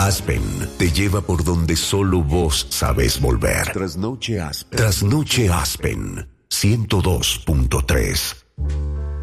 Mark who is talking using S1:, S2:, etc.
S1: Aspen te lleva por donde solo vos sabés volver.
S2: Trasnoche Aspen.
S1: Trasnoche Aspen 102.3.